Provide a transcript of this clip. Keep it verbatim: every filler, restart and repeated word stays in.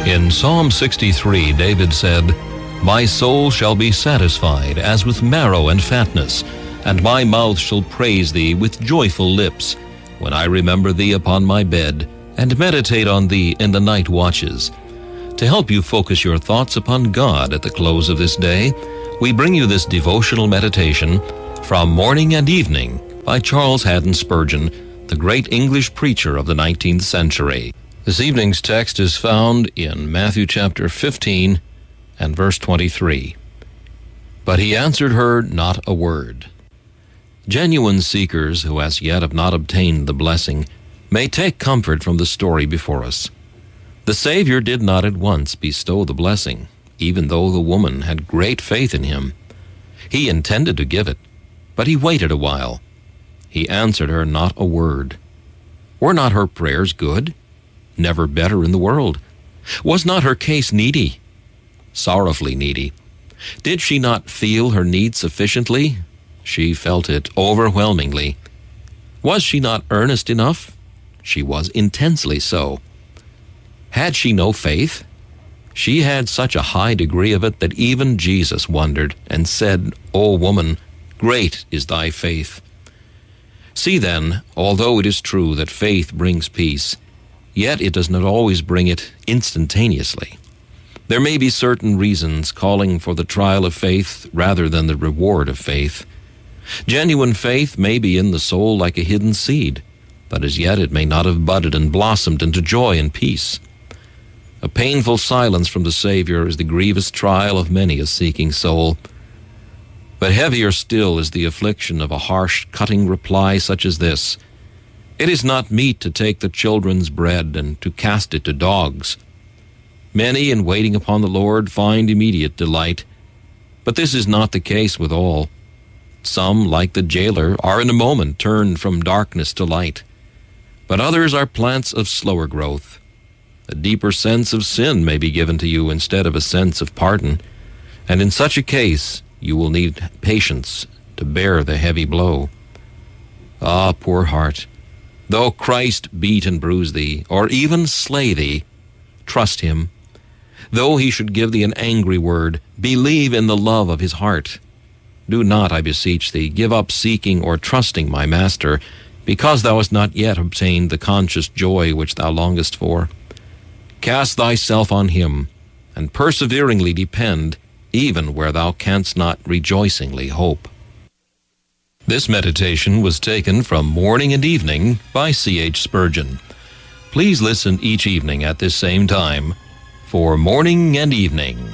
In Psalm sixty-three, David said, "My soul shall be satisfied as with marrow and fatness, and my mouth shall praise thee with joyful lips, when I remember thee upon my bed, and meditate on thee in the night watches." To help you focus your thoughts upon God at the close of this day, we bring you this devotional meditation from Morning and Evening by Charles Haddon Spurgeon, the great English preacher of the nineteenth century. This evening's text is found in Matthew chapter fifteen and verse twenty-three. But he answered her not a word. Genuine seekers who as yet have not obtained the blessing may take comfort from the story before us. The Savior did not at once bestow the blessing, even though the woman had great faith in him. He intended to give it, but he waited a while. He answered her not a word. Were not her prayers good? Never better in the world. Was not her case needy? Sorrowfully needy. Did she not feel her need sufficiently? She felt it overwhelmingly. Was she not earnest enough? She was intensely so. Had she no faith? She had such a high degree of it that even Jesus wondered and said, "O woman, great is thy faith." See then, although it is true that faith brings peace, yet it does not always bring it instantaneously. There may be certain reasons calling for the trial of faith rather than the reward of faith. Genuine faith may be in the soul like a hidden seed, but as yet it may not have budded and blossomed into joy and peace. A painful silence from the Savior is the grievous trial of many a seeking soul. But heavier still is the affliction of a harsh, cutting reply such as this: "It is not meet to take the children's bread and to cast it to dogs." Many, in waiting upon the Lord, find immediate delight, but this is not the case with all. Some, like the jailer, are in a moment turned from darkness to light, but others are plants of slower growth. A deeper sense of sin may be given to you instead of a sense of pardon, and in such a case you will need patience to bear the heavy blow. Ah, poor heart, though Christ beat and bruise thee, or even slay thee, trust him. Though he should give thee an angry word, believe in the love of his heart. Do not, I beseech thee, give up seeking or trusting my Master, because thou hast not yet obtained the conscious joy which thou longest for. Cast thyself on him, and perseveringly depend, even where thou canst not rejoicingly hope. This meditation was taken from Morning and Evening by C H Spurgeon. Please listen each evening at this same time for Morning and Evening.